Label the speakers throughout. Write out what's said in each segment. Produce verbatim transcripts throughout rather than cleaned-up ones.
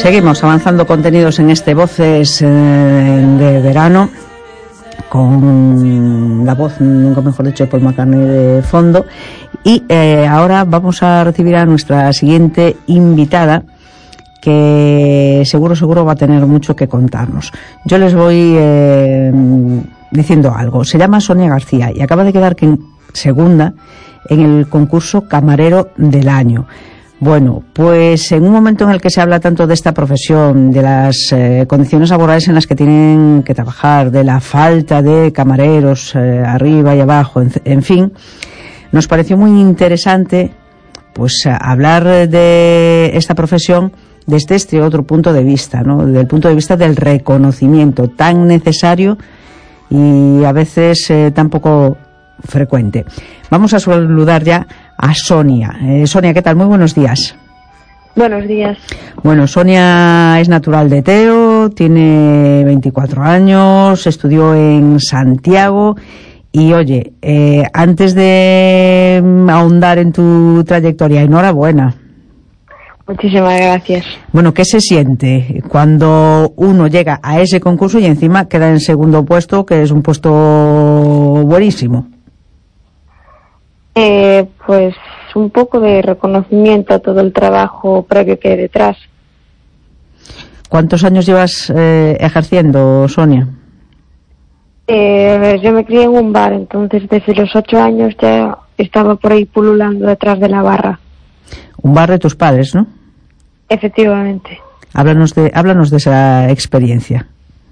Speaker 1: Seguimos avanzando contenidos en este Voces eh, de Verano, con la voz, nunca mejor dicho, de Paul McCartney de fondo. Y eh, ahora vamos a recibir a nuestra siguiente invitada, que seguro, seguro va a tener mucho que contarnos. Yo les voy eh, diciendo algo. Se llama Sonia García y acaba de quedar segunda en el concurso Camarero del Año. Bueno, pues en un momento en el que se habla tanto de esta profesión, de las eh, condiciones laborales en las que tienen que trabajar, de la falta de camareros eh, arriba y abajo, en, en fin, nos pareció muy interesante pues hablar de esta profesión desde este otro punto de vista, ¿no? Desde el punto de vista del reconocimiento tan necesario y a veces eh, tan poco frecuente. Vamos a saludar ya a Sonia. Eh, Sonia, ¿qué tal? Muy buenos días.
Speaker 2: Buenos días.
Speaker 1: Bueno, Sonia es natural de Teo, tiene veinticuatro años, estudió en Santiago y, oye, eh, antes de ahondar en tu trayectoria, enhorabuena.
Speaker 2: Muchísimas gracias.
Speaker 1: Bueno, ¿qué se siente cuando uno llega a ese concurso y encima queda en segundo puesto, que es un puesto buenísimo?
Speaker 2: Eh, pues un poco de reconocimiento a todo el trabajo previo que hay detrás.
Speaker 1: ¿Cuántos años llevas eh, ejerciendo, Sonia?
Speaker 2: Eh, yo me crié en un bar, entonces desde los ocho años ya estaba por ahí pululando detrás de la barra.
Speaker 1: Un bar de tus padres, ¿no?
Speaker 2: Efectivamente.
Speaker 1: Háblanos de, háblanos de esa experiencia.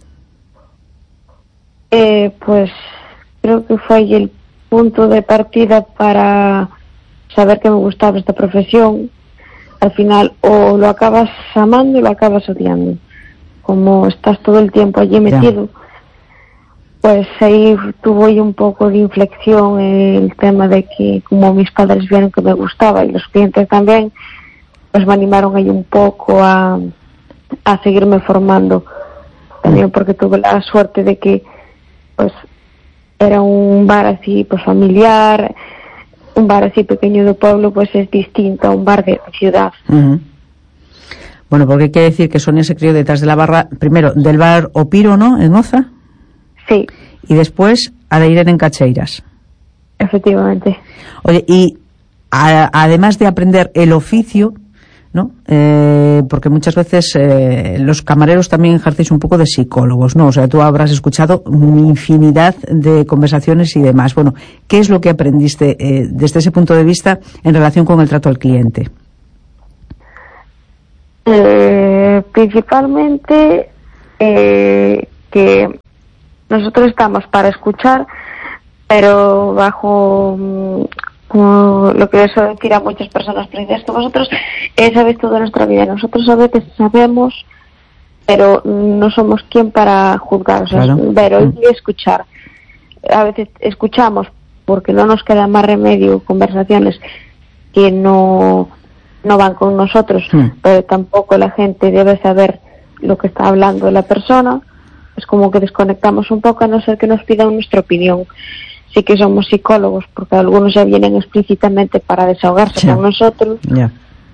Speaker 2: Eh, pues creo que fue ahí el punto de partida para saber que me gustaba esta profesión. Al final o lo acabas amando o lo acabas odiando. Como estás todo el tiempo allí metido, ya. Pues ahí tuvo ahí un poco de inflexión el tema de que como mis padres vieron que me gustaba y los clientes también, pues me animaron ahí un poco a, a seguirme formando. También porque tuve la suerte de que pues era un bar así pues familiar, un bar así pequeño de pueblo, pues es distinto a un bar de ciudad.
Speaker 1: Uh-huh. Bueno, porque quiere decir que Sonia se crió detrás de la barra, primero del bar Opiro, ¿no?, en Oza.
Speaker 2: Sí.
Speaker 1: Y después a de ir en Cacheiras.
Speaker 2: Efectivamente.
Speaker 1: Oye, y a, además de aprender el oficio, ¿no? Eh, porque muchas veces eh, los camareros también ejercéis un poco de psicólogos, ¿no? O sea, tú habrás escuchado infinidad de conversaciones y demás. Bueno, ¿qué es lo que aprendiste eh, desde ese punto de vista en relación con el trato al cliente?
Speaker 2: Eh, principalmente eh, que nosotros estamos para escuchar, pero bajo como lo que les suelo decir a muchas personas, pero es que vosotros eh, sabéis toda nuestra vida. Nosotros a veces sabemos, pero no somos quien para juzgar, o sea, claro. Ver, oír y escuchar. A veces escuchamos porque no nos queda más remedio conversaciones que no, no van con nosotros, sí. Pero tampoco la gente debe saber lo que está hablando la persona. Es como que desconectamos un poco, a no ser que nos pidan nuestra opinión. Sí que somos psicólogos, porque algunos ya vienen explícitamente para desahogarse, sí, con nosotros.
Speaker 1: Ya.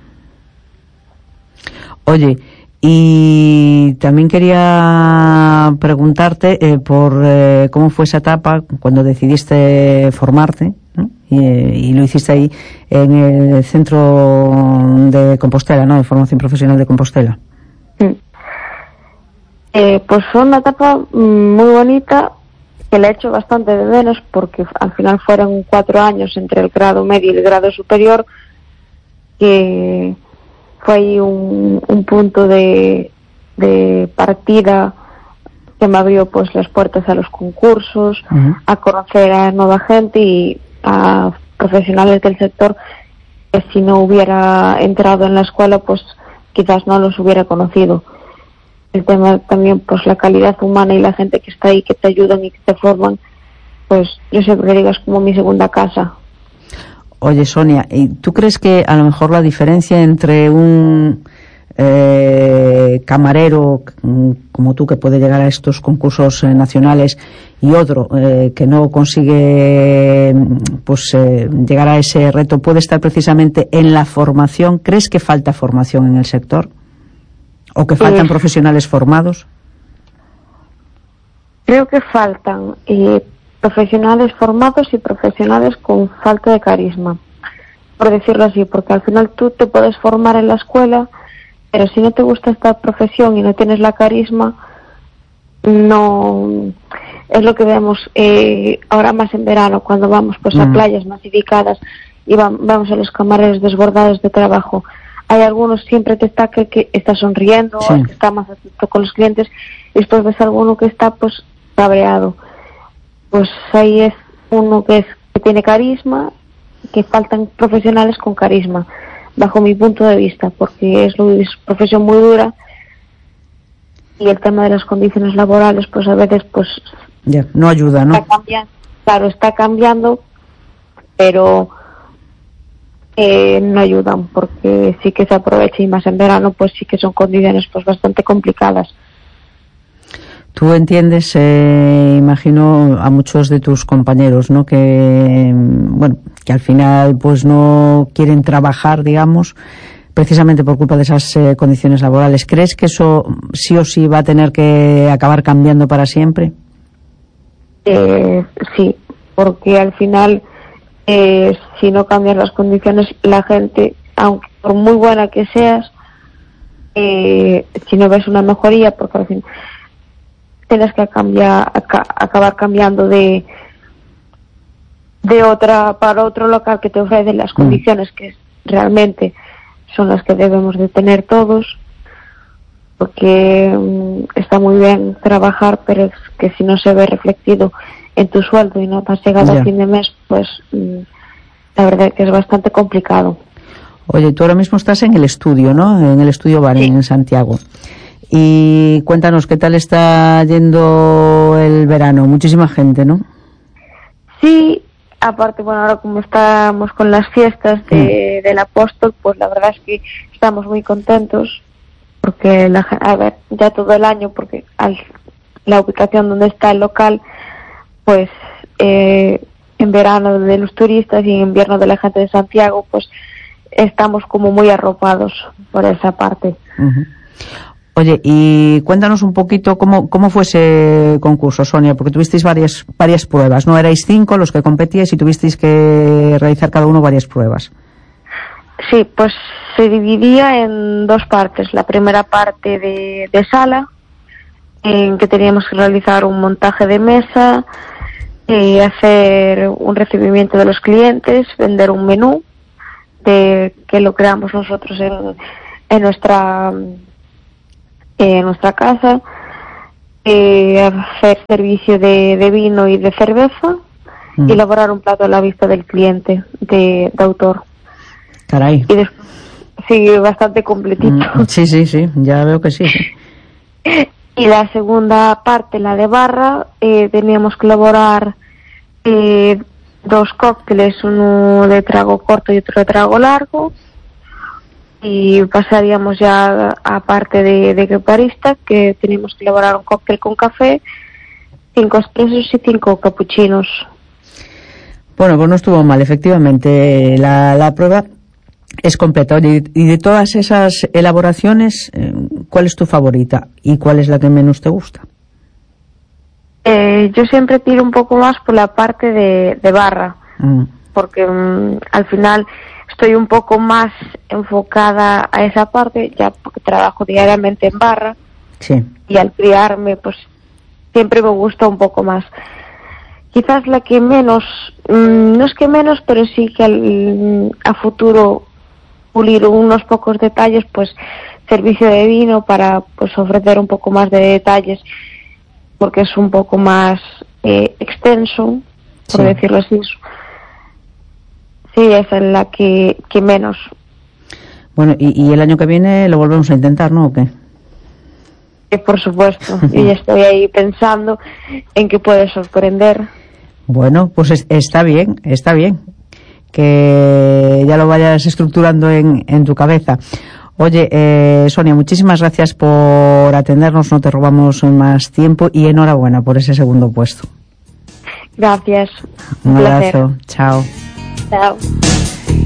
Speaker 1: Oye, y también quería preguntarte eh, por eh, cómo fue esa etapa cuando decidiste formarte, ¿no? Y, eh, y lo hiciste ahí en el Centro de Compostela, ¿no?, de Formación Profesional de Compostela.
Speaker 2: Sí. Eh, pues fue una etapa muy bonita, que le he hecho bastante de menos porque al final fueron cuatro años entre el grado medio y el grado superior, que fue ahí un, un punto de, de partida que me abrió pues las puertas a los concursos, uh-huh. a conocer a nueva gente y a profesionales del sector que si no hubiera entrado en la escuela pues quizás no los hubiera conocido. El tema también, pues la calidad humana y la gente que está ahí, que te ayudan y que te forman, pues yo siempre digo es como mi segunda casa.
Speaker 1: Oye, Sonia, ¿y tú crees que a lo mejor la diferencia entre un eh, camarero como tú que puede llegar a estos concursos eh, nacionales y otro eh, que no consigue pues eh, llegar a ese reto puede estar precisamente en la formación? ¿Crees que falta formación en el sector? ¿O que faltan
Speaker 2: eh,
Speaker 1: profesionales formados?
Speaker 2: Creo que faltan eh, profesionales formados y profesionales con falta de carisma, por decirlo así, porque al final tú te puedes formar en la escuela, pero si no te gusta esta profesión y no tienes la carisma, no es lo que vemos eh, ahora más en verano, cuando vamos pues a mm. playas masificadas y va, vamos a los camareros desbordados de trabajo. Hay algunos, siempre te está que, que está sonriendo, sí. que está más atento con los clientes, y después ves a alguno que está pues cabreado. Pues ahí es uno que es que tiene carisma, que faltan profesionales con carisma, bajo mi punto de vista, porque es una profesión muy dura y el tema de las condiciones laborales pues a veces pues
Speaker 1: ya no ayuda, ¿no?
Speaker 2: Está cambiando, claro, está cambiando, pero eh, no ayudan, porque sí que se aprovecha, y más en verano pues sí que son condiciones pues bastante complicadas.
Speaker 1: Tú entiendes, eh, imagino, a muchos de tus compañeros, ¿no? Que, bueno, que al final pues no quieren trabajar, digamos, precisamente por culpa de esas eh, condiciones laborales. ¿Crees que eso sí o sí va a tener que acabar cambiando para siempre?
Speaker 2: Eh, sí, porque al final, eh, si no cambias las condiciones, la gente, aunque por muy buena que seas, eh, si no ves una mejoría, porque al final tienes que cambiar, aca, acabar cambiando de de otra para otro local que te ofrece las condiciones que realmente son las que debemos de tener todos, porque um, está muy bien trabajar, pero es que si no se ve reflectido en tu sueldo y no te has llegado yeah. a fin de mes, pues um, la verdad que es bastante complicado.
Speaker 1: Oye, tú ahora mismo estás en el estudio, ¿no? En el estudio Bari, sí. en Santiago. Y cuéntanos, ¿qué tal está yendo el verano? Muchísima gente, ¿no?
Speaker 2: Sí, aparte, bueno, ahora como estamos con las fiestas de, mm. del Apóstol, pues la verdad es que estamos muy contentos, porque, la, a ver, ya todo el año, porque al, la ubicación donde está el local, pues eh, en verano de los turistas y en invierno de la gente de Santiago, pues estamos como muy arropados por esa parte.
Speaker 1: Uh-huh. Oye, y cuéntanos un poquito cómo, cómo fue ese concurso, Sonia, porque tuvisteis varias varias pruebas, ¿no? Erais cinco los que competíais y tuvisteis que realizar cada uno varias pruebas.
Speaker 2: Sí, pues se dividía en dos partes. La primera parte de, de sala, en que teníamos que realizar un montaje de mesa, eh, hacer un recibimiento de los clientes, vender un menú, de que lo creamos nosotros en, en nuestra... en nuestra casa, eh, hacer servicio de, de vino y de cerveza mm. y elaborar un plato a la vista del cliente de, de autor.
Speaker 1: Caray.
Speaker 2: Y después, sí, bastante completito.
Speaker 1: Mm, sí, sí, sí, ya veo que sí.
Speaker 2: Y la segunda parte, la de barra, eh, teníamos que elaborar eh, dos cócteles, uno de trago corto y otro de trago largo. Y pasaríamos ya a parte de, de barista, que teníamos que elaborar un cóctel con café, cinco expresos y cinco capuchinos.
Speaker 1: Bueno, pues no estuvo mal, efectivamente. La, la prueba es completa. Y, y de todas esas elaboraciones, ¿cuál es tu favorita y cuál es la que menos te gusta?
Speaker 2: Eh, yo siempre tiro un poco más por la parte de, de barra, mm. porque um, al final estoy un poco más enfocada a esa parte, ya porque trabajo diariamente en barra.
Speaker 1: Sí.
Speaker 2: Y al criarme, pues siempre me gusta un poco más. Quizás la que menos, mmm, no es que menos, pero sí que al, a futuro pulir unos pocos detalles, pues servicio de vino para pues ofrecer un poco más de detalles, porque es un poco más eh, extenso, por sí. decirlo así. Sí, esa es la que, que menos.
Speaker 1: Bueno, y, y el año que viene lo volvemos a intentar, ¿no? ¿O qué?
Speaker 2: Eh, por supuesto. Yo ya estoy ahí pensando en que puede sorprender.
Speaker 1: Bueno, pues es, está bien, está bien. Que ya lo vayas estructurando en, en tu cabeza. Oye, eh, Sonia, muchísimas gracias por atendernos, no te robamos más tiempo y enhorabuena por ese segundo puesto.
Speaker 2: Gracias.
Speaker 1: Un, Un abrazo. Chao.
Speaker 2: Chao.